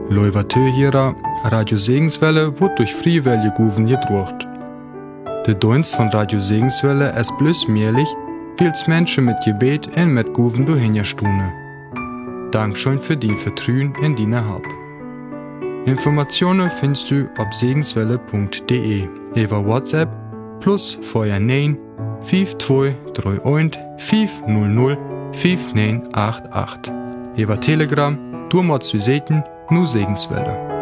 Leuvatö hierer, Radio Segenswelle wird durch Freiwillige Guven gedruckt. Der Dienst von Radio Segenswelle ist bloß möglich, weil es Menschen mit Gebet und mit Guven durchhinstune. Dankeschön für dein Vertrauen in deine Help. Informationen findest du auf segenswelle.de über WhatsApp plus 49 5231 500 5988. Über Telegram, du machst du Seten, nur Segenswelle.